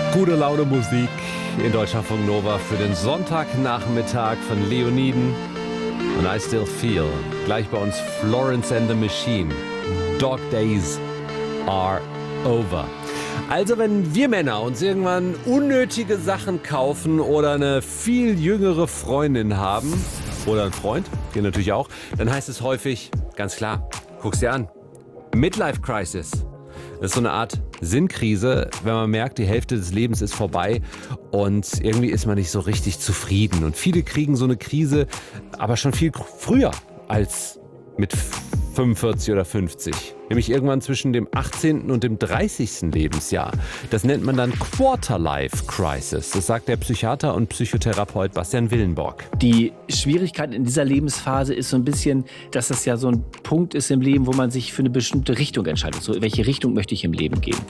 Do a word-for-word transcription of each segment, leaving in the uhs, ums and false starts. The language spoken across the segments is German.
Gute Laune Musik in Deutschlandfunk Nova für den Sonntagnachmittag von Leoniden und I Still Feel. Gleich bei uns Florence and the Machine. Dog Days are over. Also wenn wir Männer uns irgendwann unnötige Sachen kaufen oder eine viel jüngere Freundin haben oder einen Freund, geht natürlich auch, dann heißt es häufig, ganz klar, guck's dir an, Midlife Crisis. Das ist so eine Art Sinnkrise, wenn man merkt, die Hälfte des Lebens ist vorbei und irgendwie ist man nicht so richtig zufrieden. Und viele kriegen so eine Krise aber schon viel früher als mit fünfundvierzig oder fünfzig. Nämlich irgendwann zwischen dem achtzehnten und dem dreißigsten Lebensjahr. Das nennt man dann Quarter-Life Crisis. Das sagt der Psychiater und Psychotherapeut Bastian Willenborg. Die Schwierigkeit in dieser Lebensphase ist so ein bisschen, dass das ja so ein Punkt ist im Leben, wo man sich für eine bestimmte Richtung entscheidet. So, in welche Richtung möchte ich im Leben gehen?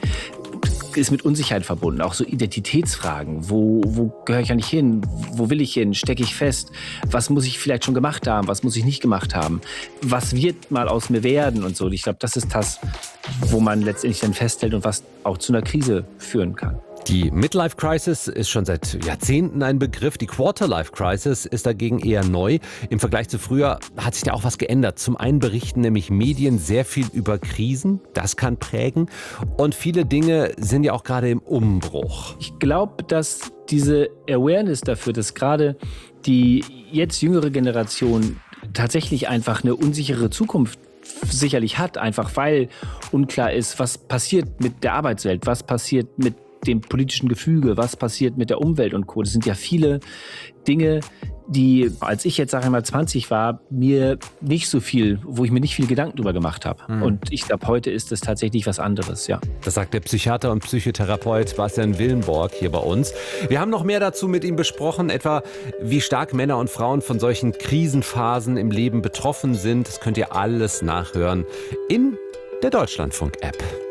Ist mit Unsicherheit verbunden, auch so Identitätsfragen. Wo, wo gehöre ich eigentlich hin? Wo will ich hin? Stecke ich fest? Was muss ich vielleicht schon gemacht haben? Was muss ich nicht gemacht haben? Was wird mal aus mir werden und so? Ich glaube, das ist das, wo man letztendlich dann festhält und was auch zu einer Krise führen kann. Die Midlife Crisis ist schon seit Jahrzehnten ein Begriff. Die Quarter-Life Crisis ist dagegen eher neu. Im Vergleich zu früher hat sich da auch was geändert. Zum einen berichten nämlich Medien sehr viel über Krisen. Das kann prägen. Und viele Dinge sind ja auch gerade im Umbruch. Ich glaube, dass diese Awareness dafür, dass gerade die jetzt jüngere Generation tatsächlich einfach eine unsichere Zukunft sicherlich hat, einfach weil unklar ist, was passiert mit der Arbeitswelt, was passiert mit dem politischen Gefüge, was passiert mit der Umwelt und Co. Das sind ja viele Dinge, die, als ich jetzt, sage ich mal, zwanzig war, mir nicht so viel, wo ich mir nicht viel Gedanken drüber gemacht habe. Mhm. Und ich glaube, heute ist es tatsächlich was anderes, ja. Das sagt der Psychiater und Psychotherapeut Bastian Willenborg hier bei uns. Wir haben noch mehr dazu mit ihm besprochen, etwa wie stark Männer und Frauen von solchen Krisenphasen im Leben betroffen sind. Das könnt ihr alles nachhören in der Deutschlandfunk-App.